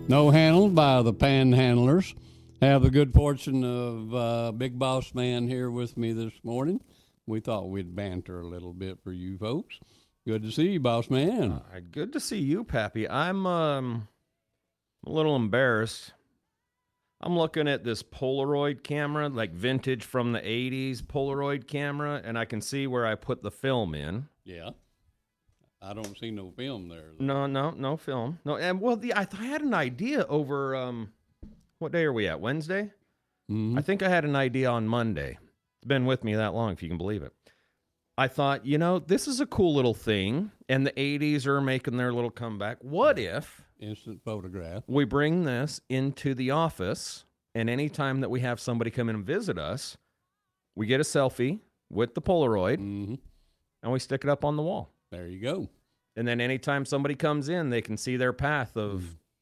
No Handled by the Panhandlers. Have the good fortune of Big Boss Man here with me this morning. We thought we'd banter a little bit for you folks. Good to see you, Boss Man. Good to see you, Pappy. I'm a little embarrassed. I'm looking at this Polaroid camera, like vintage from the 80s Polaroid camera, and I can see where I put the film in. Yeah. I don't see no film there, though. No film. No, and well, I had an idea over what day are we at? Wednesday? Mm-hmm. I think I had an idea on Monday. It's been with me that long, if you can believe it. I thought, this is a cool little thing, and the 80s are making their little comeback. What if instant photograph? We bring this into the office, and anytime that we have somebody come in and visit us, we get a selfie with the Polaroid, Mm-hmm. and we stick it up on the wall. There you go. And then anytime somebody comes in, they can see their path of,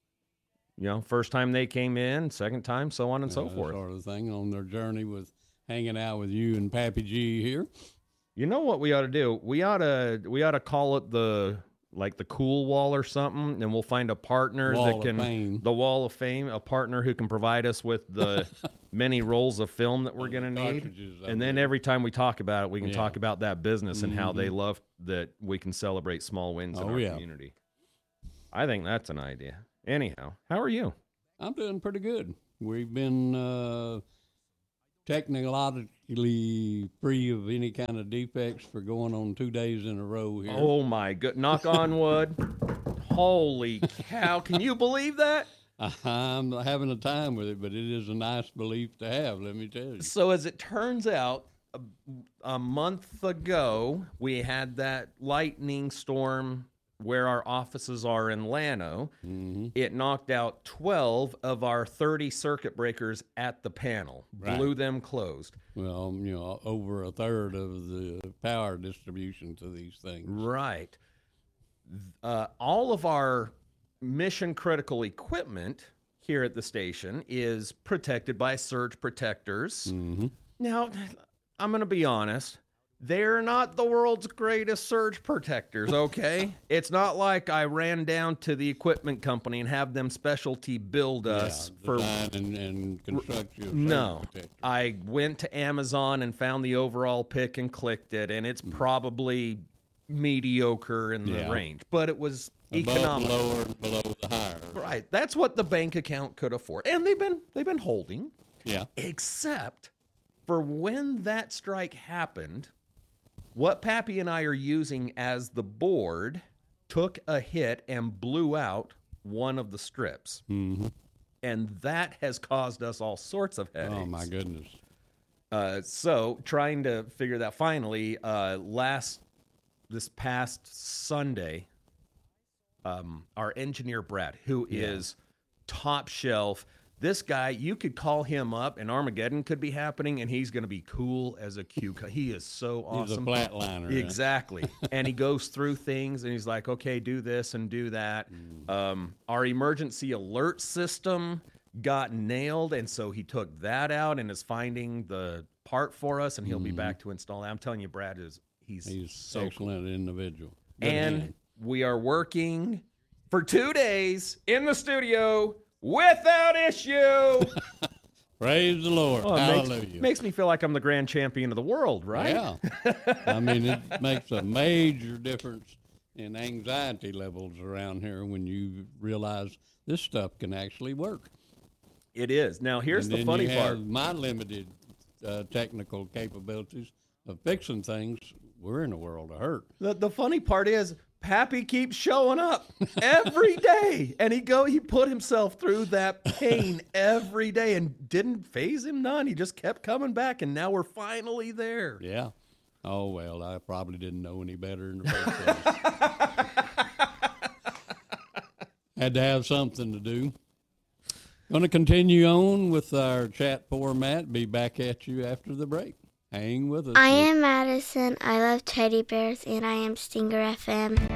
first time they came in, second time, so on and so forth. Sort of thing on their journey with hanging out with you and Pappy G here. You know what we ought to do? We ought to call it the cool wall or something, and we'll find a partner the wall of fame, a partner who can provide us with the many rolls of film that we're going to need. And then every time we talk about it, we can talk about that business and how they love that we can celebrate small wins in our community. I think that's an idea. Anyhow, how are you? I'm doing pretty good. We've been technologically free of any kind of defects for going on 2 days in a row here. Oh, my good. Knock on wood. Holy cow. Can you believe that? I'm having a time with it, but it is a nice belief to have, let me tell you. So as it turns out, a month ago, we had that lightning storm where our offices are in Llano. Mm-hmm. It knocked out 12 of our 30 circuit breakers at the panel, blew them closed. Well, over a third of the power distribution to these things. Right. All of our mission critical equipment here at the station is protected by surge protectors. Mm-hmm. Now, I'm going to be honest. They're not the world's greatest surge protectors, okay? It's not like I ran down to the equipment company and have them specialty build us for and construct you. No, I went to Amazon and found the overall pick and clicked it, and it's probably mediocre in the range, but it was economic. Above, lower, below the higher. Right, that's what the bank account could afford, and they've been holding. Yeah, except for when that strike happened. What Pappy and I are using as the board took a hit and blew out one of the strips. Mm-hmm. And that has caused us all sorts of headaches. Oh, my goodness. So trying to figure that finally, this past Sunday, our engineer, Brad, who is top shelf. This guy, you could call him up, and Armageddon could be happening, and he's going to be cool as a cucumber. He is so awesome. He's a flatliner. Exactly. And he goes through things, and he's like, okay, do this and do that. Our emergency alert system got nailed, and so he took that out and is finding the part for us, and he'll be back to install that. I'm telling you, Brad, he's so excellent individual. Good and we are working for 2 days in the studio without issue. Praise the Lord. Hallelujah. Makes me feel like I'm the grand champion of the world, right? Yeah. I mean, it makes a major difference in anxiety levels around here when you realize this stuff can actually work. It is. Now, here's the funny part. My limited technical capabilities of fixing things, we're in a world of hurt. The funny part is, Pappy keeps showing up every day, and he put himself through that pain every day and didn't faze him none. He just kept coming back, and now we're finally there. Yeah. Oh, well, I probably didn't know any better in the first place. Had to have something to do. Going to continue on with our chat format. Be back at you after the break. Hang with us. I am Madison. I love teddy bears, and I am Stinger FM.